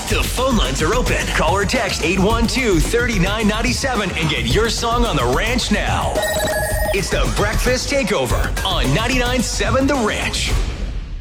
The phone lines are open. Call or text 812-3997 and get your song on the ranch now. It's the Breakfast Takeover on 99.7 The Ranch.